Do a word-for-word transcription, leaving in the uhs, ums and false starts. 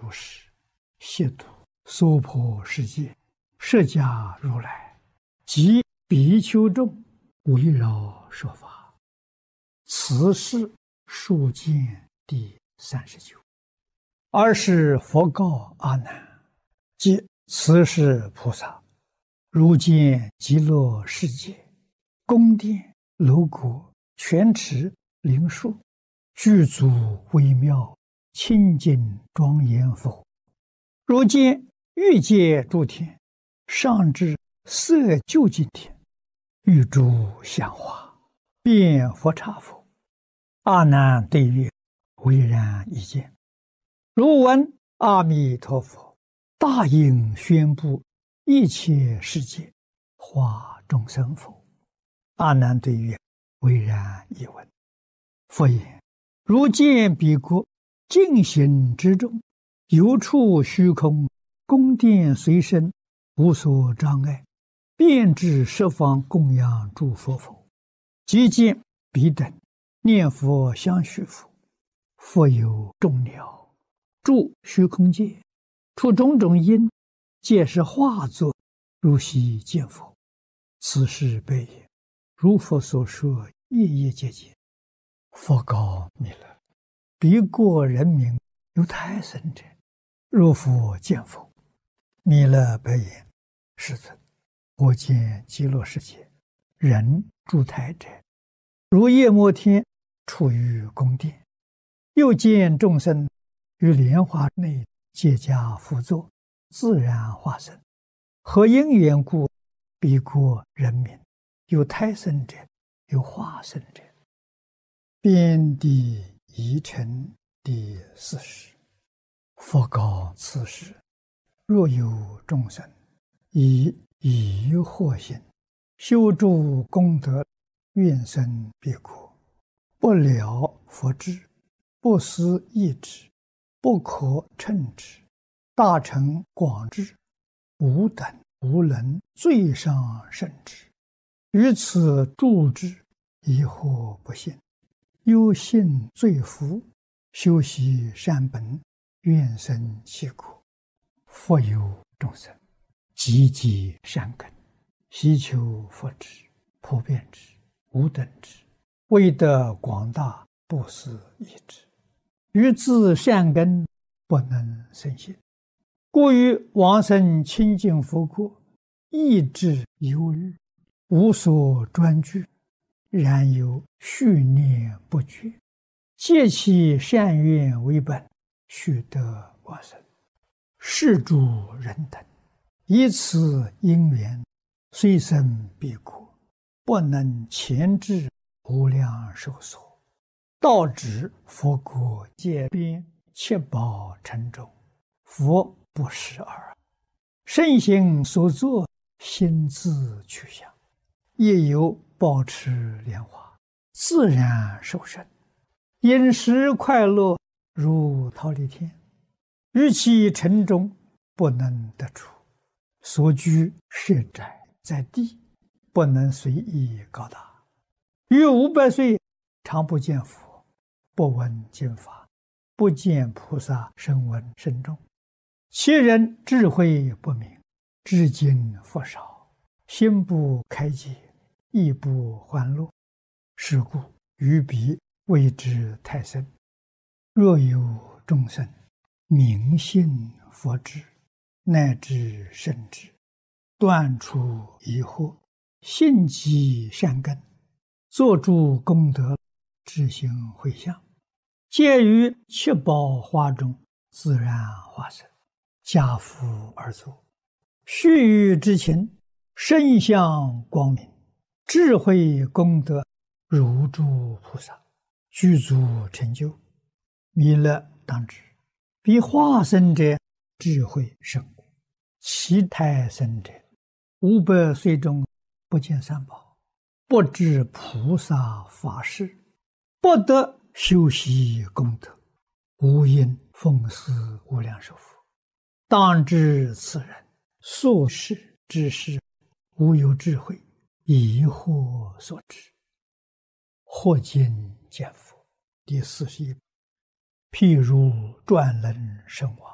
出世，悉度娑婆世界，释迦如来及比丘众围绕说法。此是数见第三十九。尔时佛告阿难：即此是菩萨，如见极乐世界，宫殿楼阁、泉池、灵树，具足微妙清净庄严否？如见欲界诸天，上至色究竟天，欲诸香花，遍佛刹否？阿难对曰：唯然一见。如闻阿弥陀佛大应宣布一切世界化众生否？阿难对曰：唯然一闻。佛言：如见彼国净行之中，有处虚空，宫殿随身，无所障碍，遍至十方供养诸佛否？即见彼等念佛相续佛，佛有众鸟住虚空界，出种种因，皆是化作，如悉见佛。此事悲也。如佛所说，夜夜皆见。佛告弥勒：彼国人民有胎生者，若复见否？弥勒白言：世尊，我见极乐世界人住胎者，如夜摩天处于宫殿，又见众生于莲花内结跏趺坐，自然化身。何因缘故？彼国人民有胎生者，有化身者。遍地疑尘第四十。佛告此时：若有众生以疑惑心修诸功德，愿生彼国，不了佛智，不思议之，不可称之，大乘广智，无等无能最上甚至，于此住之，疑惑不信，忧信罪福，修习善本，愿生其国。佛有众生积极善根，希求佛智，普遍之，无等之，为得广大，不思议之，于自善根不能生信，故于往生清净佛国，意志忧虑，无所专具，然有续念不绝，借其善愿为本，须得往生。是诸人等以此因缘，虽生彼国，不能前至无量寿所，到指佛国界边，七宝城中，佛不识耳。身行所作，心自去向，亦有保持莲花，自然受生，饮食快乐，如忉利天。于其城中不能得出，所居设宅在地，不能随意高大。于五百岁常不见佛，不闻经法，不见菩萨声闻甚众。其人智慧不明，至今佛少，心不开解，亦不欢乐。是故于彼谓之胎生。若有众生明信佛智，乃至圣智，断除疑惑，信积善根，作诸功德，知行回向，皆于七宝花中自然化身，家福而作，须臾之情，身相光明，智慧功德如诸菩萨，具足成就。弥勒当知，彼化身者智慧甚广，其胎生者五百岁中不见三宝，不知菩萨法事，不得修习功德，无因奉祀无量寿佛。当知此人所事之事，无有智慧，疑惑所致。或见见佛第四十一。譬如转轮圣王，